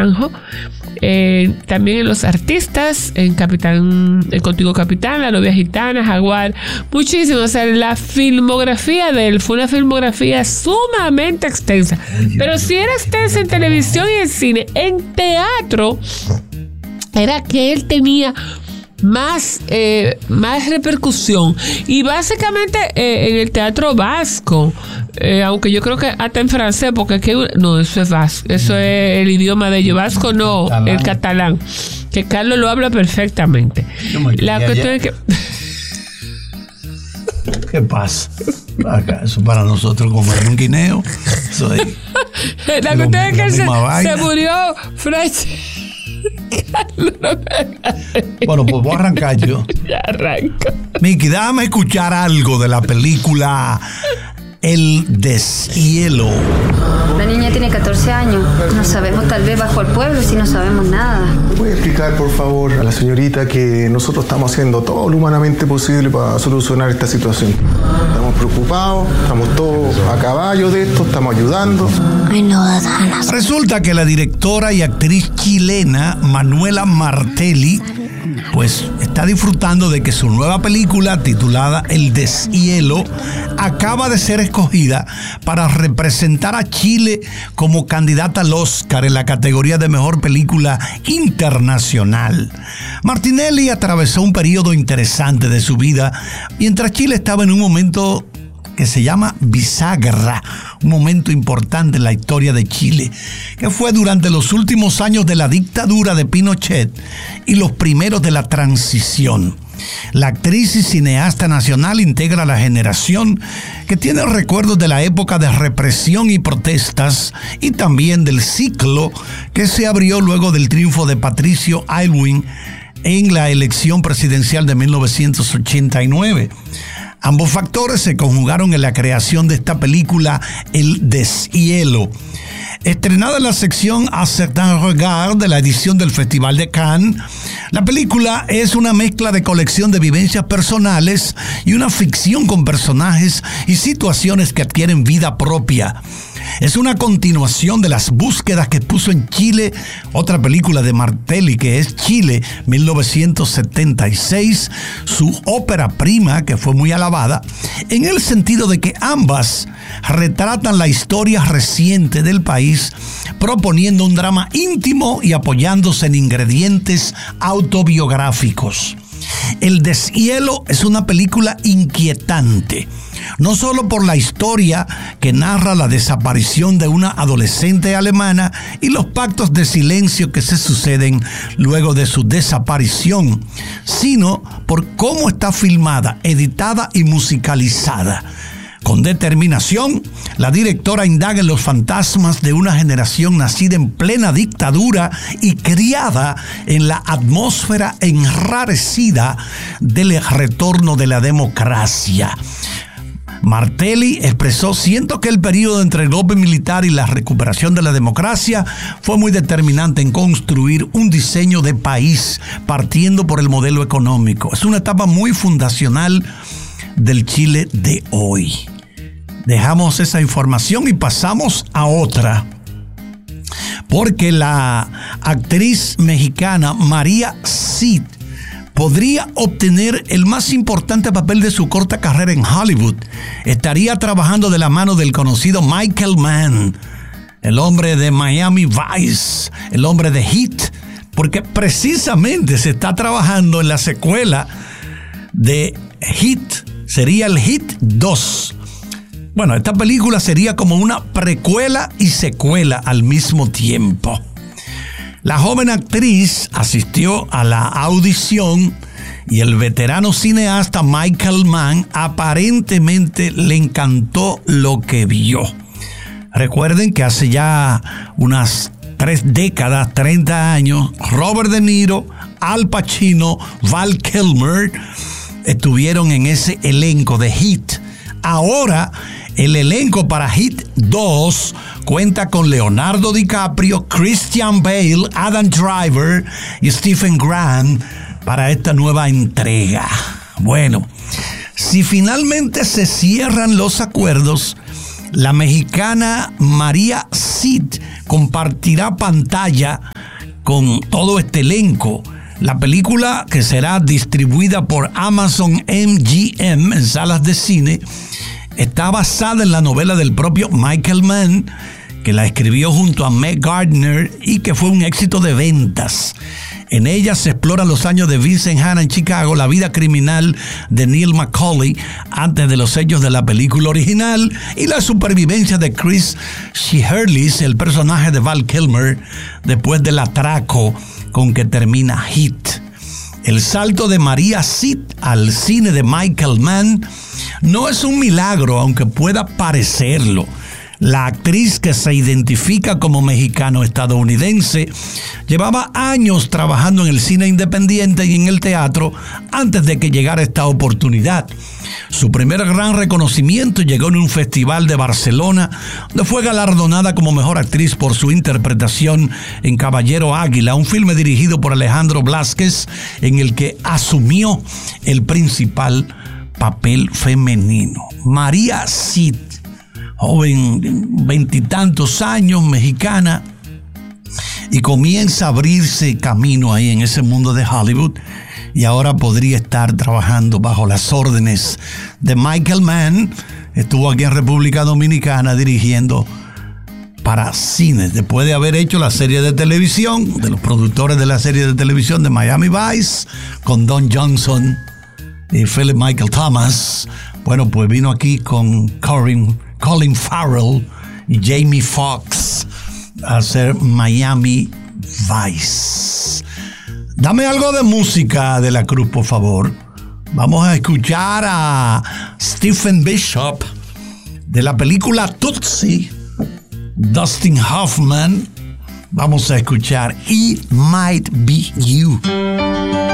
Naranjo. También en Los Artistas, en Contigo Capitán, La Novia Gitana, Jaguar, muchísimo. O sea, la filmografía de él fue una filmografía sumamente extensa. Pero si era extensa en televisión y en cine, en teatro era que él tenía más repercusión, y básicamente en el teatro vasco, aunque yo creo que hasta en francés, porque aquí no, eso es vasco, eso es el idioma de ellos, vasco no, el catalán, que Carlos lo habla perfectamente. La cuestión es que ¿qué pasa? Acá, eso para nosotros como un guineo, eso es, la cuestión es que él se murió Fresh. Bueno, pues voy a arrancar yo. Ya arranco. Miki, déjame escuchar algo de la película El Deshielo. La niña tiene 14 años. No sabemos, tal vez bajo el pueblo, si no sabemos nada. ¿Puede explicar, por favor, a la señorita que nosotros estamos haciendo todo lo humanamente posible para solucionar esta situación? Estamos preocupados, estamos todos a caballo de esto, estamos ayudando. Resulta que la directora y actriz chilena Manuela Martelli pues está disfrutando de que su nueva película titulada El Deshielo acaba de ser escogida para representar a Chile como candidata al Oscar en la categoría de Mejor Película Internacional. Martinelli atravesó un periodo interesante de su vida mientras Chile estaba en un momento que se llama bisagra, un momento importante en la historia de Chile, que fue durante los últimos años de la dictadura de Pinochet y los primeros de la transición. La actriz y cineasta nacional integra la generación que tiene recuerdos de la época de represión y protestas, y también del ciclo que se abrió luego del triunfo de Patricio Aylwin en la elección presidencial de 1989. Ambos factores se conjugaron en la creación de esta película El Deshielo. Estrenada en la sección A Certain Regard de la edición del Festival de Cannes, la película es una mezcla de colección de vivencias personales y una ficción con personajes y situaciones que adquieren vida propia. Es una continuación de las búsquedas que puso en Chile otra película de Martelli, que es Chile 1976, su ópera prima, que fue muy alabada, en el sentido de que ambas retratan la historia reciente del país, proponiendo un drama íntimo y apoyándose en ingredientes autobiográficos. El Deshielo es una película inquietante, no solo por la historia que narra la desaparición de una adolescente alemana y los pactos de silencio que se suceden luego de su desaparición, sino por cómo está filmada, editada y musicalizada. Con determinación, la directora indaga en los fantasmas de una generación nacida en plena dictadura y criada en la atmósfera enrarecida del retorno de la democracia. Martelli expresó: siento que el periodo entre el golpe militar y la recuperación de la democracia fue muy determinante en construir un diseño de país partiendo por el modelo económico. Es una etapa muy fundacional del Chile de hoy. Dejamos esa información y pasamos a otra, porque la actriz mexicana María Cid podría obtener el más importante papel de su corta carrera en Hollywood. Estaría trabajando de la mano del conocido Michael Mann, el hombre de Miami Vice, el hombre de Heat, porque precisamente se está trabajando en la secuela de Heat. Sería el Heat 2. Bueno, esta película sería como una precuela y secuela al mismo tiempo. La joven actriz asistió a la audición y el veterano cineasta Michael Mann aparentemente le encantó lo que vio. Recuerden que hace ya unas 3 décadas, 30 años, Robert De Niro, Al Pacino, Val Kilmer estuvieron en ese elenco de Heat. Ahora, el elenco para Heat 2 cuenta con Leonardo DiCaprio, Christian Bale, Adam Driver y Stephen Grant para esta nueva entrega. Bueno, si finalmente se cierran los acuerdos, la mexicana María Cid compartirá pantalla con todo este elenco. La película, que será distribuida por Amazon MGM en salas de cine, está basada en la novela del propio Michael Mann, que la escribió junto a Meg Gardner y que fue un éxito de ventas. En ella se explora los años de Vincent Hanna en Chicago, la vida criminal de Neil McCauley antes de los hechos de la película original y la supervivencia de Chris Shiherlis, el personaje de Val Kilmer, después del atraco con que termina Hit. El salto de María Cid al cine de Michael Mann no es un milagro, aunque pueda parecerlo. La actriz, que se identifica como mexicano-estadounidense, llevaba años trabajando en el cine independiente y en el teatro antes de que llegara esta oportunidad. Su primer gran reconocimiento llegó en un festival de Barcelona, donde fue galardonada como mejor actriz por su interpretación en Caballero Águila, un filme dirigido por Alejandro Blázquez, en el que asumió el principal papel femenino. María Cid, joven, 20 y tantos años, mexicana, y comienza a abrirse camino ahí en ese mundo de Hollywood, y ahora podría estar trabajando bajo las órdenes de Michael Mann. Estuvo aquí en República Dominicana dirigiendo para cines, después de haber hecho la serie de televisión, de los productores de la serie de televisión de Miami Vice, con Don Johnson y Philip Michael Thomas. Bueno, pues vino aquí con Colin Farrell y Jamie Foxx a hacer Miami Vice. Dame algo de música de la Cruz, por favor. Vamos a escuchar a Stephen Bishop de la película Tootsie, Dustin Hoffman. Vamos a escuchar It Might Be You.